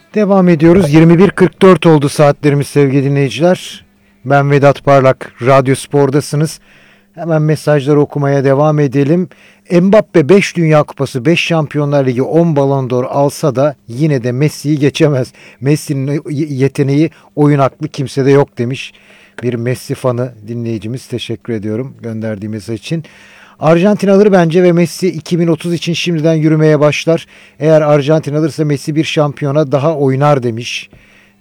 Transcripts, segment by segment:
Devam ediyoruz. 21.44 oldu saatlerimiz sevgili dinleyiciler. Ben Vedat Parlak, Radyo Spor'dasınız. Hemen mesajları okumaya devam edelim. Mbappe 5 Dünya Kupası, 5 Şampiyonlar Ligi, 10 Ballon d'Or alsa da yine de Messi'yi geçemez. Messi'nin yeteneği, oyun aklı kimsede yok demiş. Bir Messi fanı dinleyicimiz. Teşekkür ediyorum gönderdiği mesaj için. Arjantin alır bence ve Messi 2030 için şimdiden yürümeye başlar. Eğer Arjantin alırsa Messi bir şampiyona daha oynar demiş.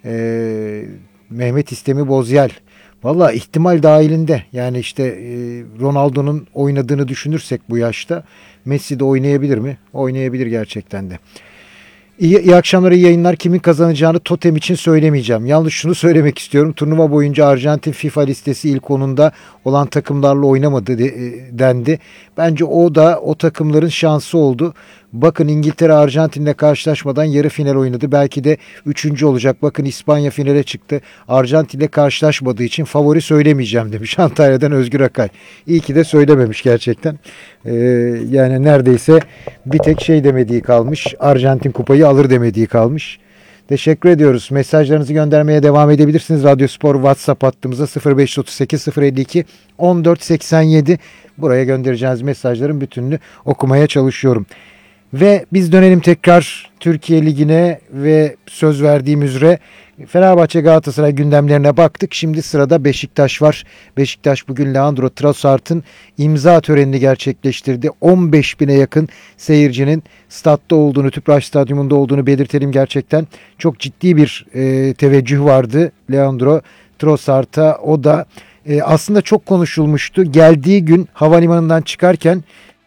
Mehmet İstemi Bozyal. Valla ihtimal dahilinde. Yani işte Ronaldo'nun oynadığını düşünürsek bu yaşta Messi de oynayabilir mi? Oynayabilir gerçekten de. İyi akşamlar, iyi yayınlar. Kimin kazanacağını totem için söylemeyeceğim. Yalnız şunu söylemek istiyorum. Turnuva boyunca Arjantin FIFA listesi ilk 10'unda olan takımlarla oynamadı dendi. Bence o da o takımların şansı oldu. Bakın İngiltere Arjantin'le karşılaşmadan yarı final oynadı. Belki de 3. olacak. Bakın İspanya finale çıktı. Arjantin'le karşılaşmadığı için favori söylemeyeceğim demiş Antalya'dan Özgür Akay. İyi ki de söylememiş gerçekten. Yani neredeyse bir tek şey demediği kalmış. Arjantin kupayı alır demediği kalmış. Teşekkür ediyoruz. Mesajlarınızı göndermeye devam edebilirsiniz. Radyo Spor WhatsApp hattımıza 0538 052 1487. Buraya göndereceğiniz mesajların bütününü okumaya çalışıyorum. Ve biz dönelim tekrar Türkiye Ligi'ne ve söz verdiğim üzere Fenerbahçe Galatasaray gündemlerine baktık. Şimdi sırada Beşiktaş var. Beşiktaş bugün Leandro Trossard'ın imza törenini gerçekleştirdi. 15 bine yakın seyircinin statta olduğunu, Tüpraş Stadyumunda olduğunu belirtelim gerçekten. Çok ciddi bir teveccüh vardı Leandro Trossard'a. O da aslında çok konuşulmuştu. Geldiği gün havalimanından çıkarken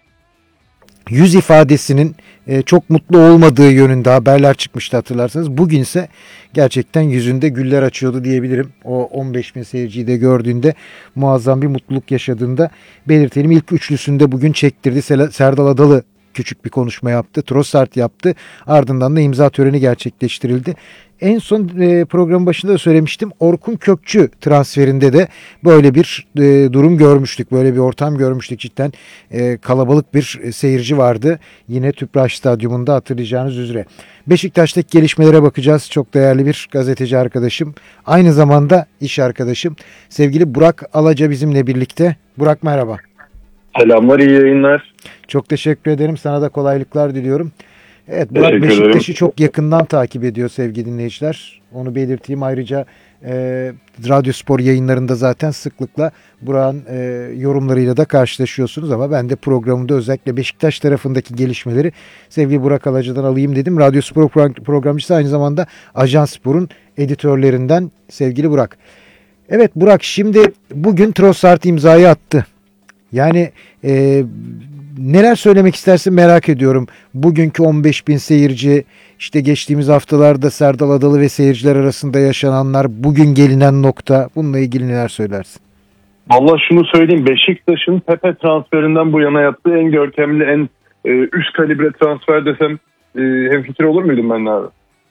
yüz ifadesinin çok mutlu olmadığı yönünde haberler çıkmıştı hatırlarsanız. Bugünse gerçekten yüzünde güller açıyordu diyebilirim. O 15 bin seyirciyi de gördüğünde muazzam bir mutluluk yaşadığında belirtelim. İlk üçlüsünde bugün çektirdi. Serdal Adalı küçük bir konuşma yaptı. Trossard yaptı. Ardından da imza töreni gerçekleştirildi. En son programın başında da söylemiştim. Orkun Kökçü transferinde de böyle bir durum görmüştük. Böyle bir ortam görmüştük. Cidden kalabalık bir seyirci vardı. Yine Tüpraş Stadyumunda hatırlayacağınız üzere. Beşiktaş'taki gelişmelere bakacağız. Çok değerli bir gazeteci arkadaşım. Aynı zamanda iş arkadaşım. Sevgili Burak Alaca bizimle birlikte. Burak merhaba. Selamlar, iyi yayınlar. Çok teşekkür ederim. Sana da kolaylıklar diliyorum. Evet, Burak Beşiktaş'ı çok yakından takip ediyor sevgili dinleyiciler. Onu belirteyim. Ayrıca Radyo Spor yayınlarında zaten sıklıkla Burak'ın yorumlarıyla da karşılaşıyorsunuz. Ama ben de programımda özellikle Beşiktaş tarafındaki gelişmeleri sevgili Burak Alacı'dan alayım dedim. Radyo Spor programcısı, aynı zamanda Ajans Spor'un editörlerinden sevgili Burak. Evet Burak, şimdi bugün Trossard imzayı attı. Yani neler söylemek istersin merak ediyorum. Bugünkü 15 bin seyirci, işte geçtiğimiz haftalarda Serdal Adalı ve seyirciler arasında yaşananlar, bugün gelinen nokta, bununla ilgili neler söylersin? Vallahi şunu söyleyeyim, Beşiktaş'ın Pepe transferinden bu yana yaptığı en görkemli, en üst kalibre transfer desem hemfikir olur muydum ben abi?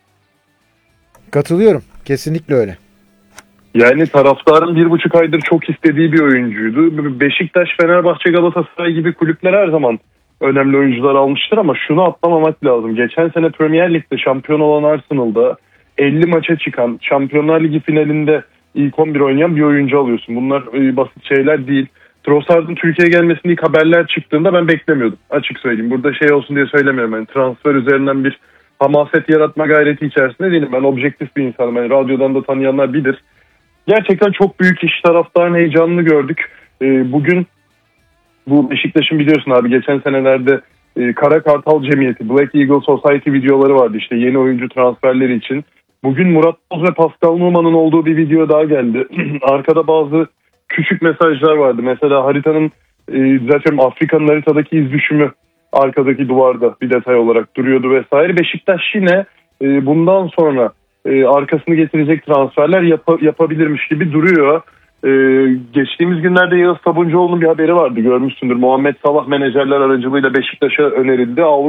Katılıyorum. Kesinlikle öyle. Yani taraftarın 1,5 aydır çok istediği bir oyuncuydu. Beşiktaş, Fenerbahçe, Galatasaray gibi kulüpler her zaman önemli oyuncular almıştır ama şunu atlamamak lazım. Geçen sene Premier Lig'de şampiyon olan Arsenal'da 50 maça çıkan, Şampiyonlar Ligi finalinde ilk 11 oynayan bir oyuncu alıyorsun. Bunlar basit şeyler değil. Trossard'ın Türkiye'ye gelmesinin ilk haberler çıktığında ben beklemiyordum. Açık söyleyeyim. Burada şey olsun diye söylemiyorum. Yani transfer üzerinden bir hamaset yaratma gayreti içerisinde değilim. Ben objektif bir insanım. Yani radyodan da tanıyanlar bilir. Gerçekten çok büyük iş, taraftarın heyecanını gördük. Bugün bu Beşiktaş'ın biliyorsun abi geçen senelerde Kara Kartal Cemiyeti, Black Eagle Society videoları vardı işte yeni oyuncu transferleri için. Bugün Murat Boz ve Pascal Numan'ın olduğu bir video daha geldi. Arkada bazı küçük mesajlar vardı. Mesela haritanın zaten Afrika'nın haritadaki iz düşümü arkadaki duvarda bir detay olarak duruyordu vesaire. Beşiktaş yine bundan sonra arkasını getirecek transferler yapabilirmiş gibi duruyor. Geçtiğimiz günlerde Yağız Sabuncuoğlu'nun bir haberi vardı, görmüşsündür. Muhammed Salah menajerler aracılığıyla Beşiktaş'a önerildi.